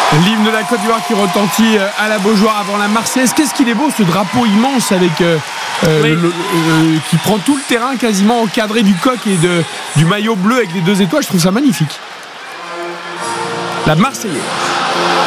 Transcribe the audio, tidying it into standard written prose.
L'hymne de la Côte d'Ivoire qui retentit à la Beaujoire avant la Marseillaise. Qu'est-ce qu'il est beau ce drapeau immense avec qui prend tout le terrain quasiment encadré du coq et du maillot bleu avec les 2 étoiles. Je trouve ça magnifique. La Marseillaise.